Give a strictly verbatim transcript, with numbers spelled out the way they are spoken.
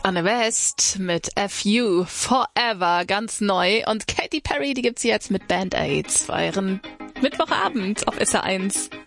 Anne West mit F U Forever, ganz neu. Und Katy Perry, die gibt's jetzt mit Band-Aids. Feiern Mittwochabend auf S R eins.